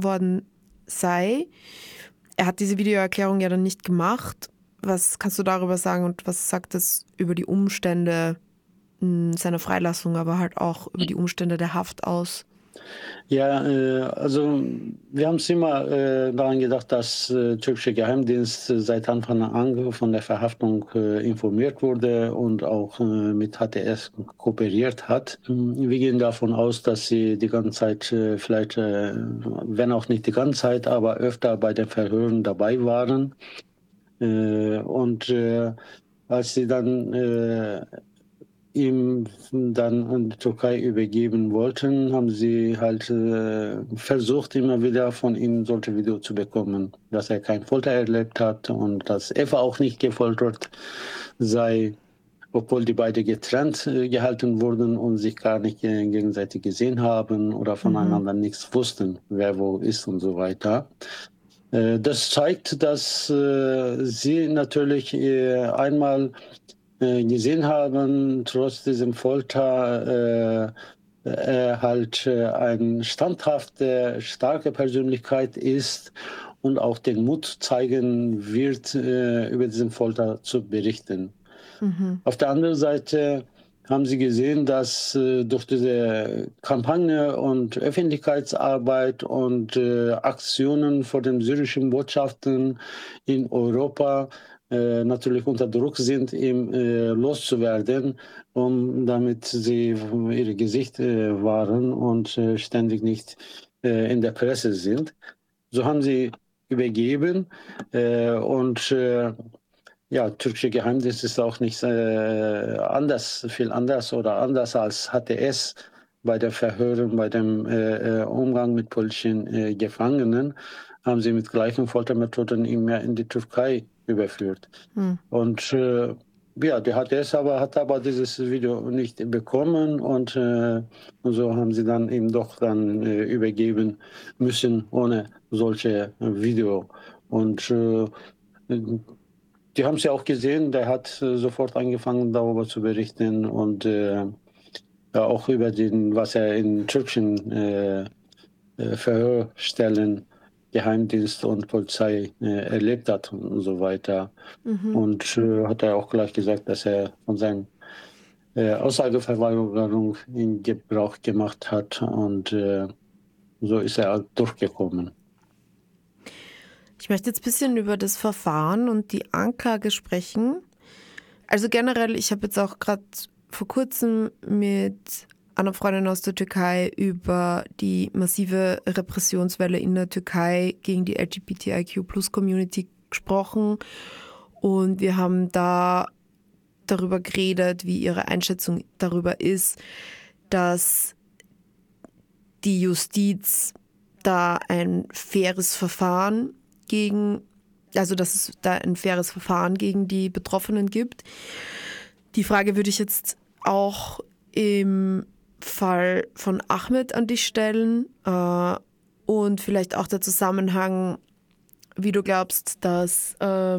worden sei. Er hat diese Videoerklärung ja dann nicht gemacht. Was kannst du darüber sagen und was sagt es über die Umstände seiner Freilassung, aber halt auch über die Umstände der Haft aus? Ja, also wir haben immer daran gedacht, dass türkische Geheimdienst seit Anfang an von der Verhaftung informiert wurde und auch mit HTS kooperiert hat. Wir gehen davon aus, dass sie die ganze Zeit vielleicht, wenn auch nicht die ganze Zeit, aber öfter bei den Verhören dabei waren. Und als sie dann ihm dann an die Türkei übergeben wollten, haben sie halt versucht, immer wieder von ihm solche Videos zu bekommen, dass er kein Folter erlebt hat und dass Eva auch nicht gefoltert sei, obwohl die beiden getrennt gehalten wurden und sich gar nicht gegenseitig gesehen haben oder voneinander nichts wussten, wer wo ist und so weiter. Das zeigt, dass sie natürlich einmal gesehen haben, trotz diesem Folter er halt eine standhafte, starke Persönlichkeit ist und auch den Mut zeigen wird, über diesen Folter zu berichten. Auf der anderen Seite haben sie gesehen, dass durch diese Kampagne und Öffentlichkeitsarbeit und Aktionen vor den syrischen Botschaften in Europa natürlich unter Druck sind, ihm loszuwerden, damit sie ihr Gesicht wahren und ständig nicht in der Presse sind. So haben sie übergeben und ja, türkische Geheimdienst ist auch nicht viel anders oder anders als HTS bei den Verhören, bei dem Umgang mit politischen Gefangenen, haben sie mit gleichen Foltermethoden immer in die Türkei überführt. Und ja, die HTS hat aber dieses Video nicht bekommen und so haben sie dann ihm doch dann übergeben müssen ohne solche Video. Und die haben es ja auch gesehen, der hat sofort angefangen, darüber zu berichten und ja, auch über was er in türkischen Verhörstellen, Geheimdienst und Polizei erlebt hat und so weiter. Und hat er auch gleich gesagt, dass er von seiner Aussageverweigerung in Gebrauch gemacht hat und so ist er halt durchgekommen. Ich möchte jetzt ein bisschen über das Verfahren und die Anklage sprechen. Also generell, ich habe jetzt auch gerade vor kurzem mit einer Freundin aus der Türkei über die massive Repressionswelle in der Türkei gegen die LGBTIQ-Plus-Community gesprochen. Und wir haben da darüber geredet, wie ihre Einschätzung darüber ist, dass die Justiz da ein faires Verfahren dass es da ein faires Verfahren gegen die Betroffenen gibt. Die Frage würde ich jetzt auch im Fall von Ahmed an dich stellen und vielleicht auch der Zusammenhang, wie du glaubst, dass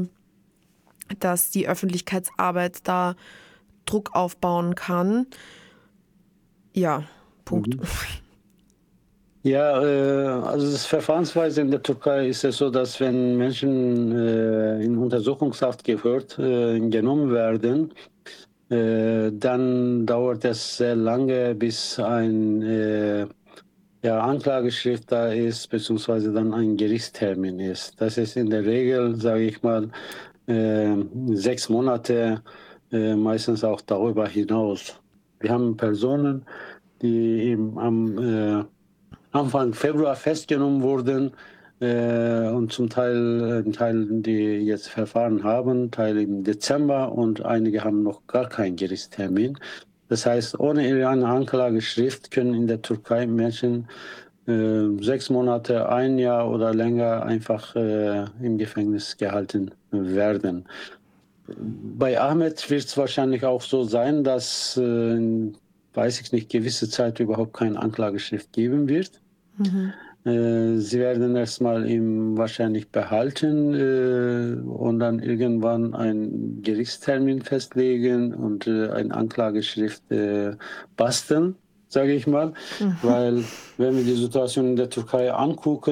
die Öffentlichkeitsarbeit da Druck aufbauen kann. Ja, Punkt. Ja, also das Verfahrensweise in der Türkei ist es so, dass wenn Menschen in Untersuchungshaft genommen werden, dann dauert es sehr lange, bis ein Anklageschrift da ist, beziehungsweise dann ein Gerichtstermin ist. Das ist in der Regel, sage ich mal, 6 Monate, meistens auch darüber hinaus. Wir haben Personen, die eben am Anfang Februar festgenommen wurden und zum Teil die jetzt Verfahren haben, Teil im Dezember und einige haben noch gar keinen Gerichtstermin. Das heißt, ohne eine Anklageschrift können in der Türkei Menschen 6 Monate, 1 Jahr oder länger einfach im Gefängnis gehalten werden. Bei Ahmed wird es wahrscheinlich auch so sein, dass, weiß ich nicht, gewisse Zeit überhaupt keine Anklageschrift geben wird. Sie werden erstmal ihn wahrscheinlich behalten und dann irgendwann einen Gerichtstermin festlegen und eine Anklageschrift basteln, sage ich mal. Weil wenn wir die Situation in der Türkei angucken,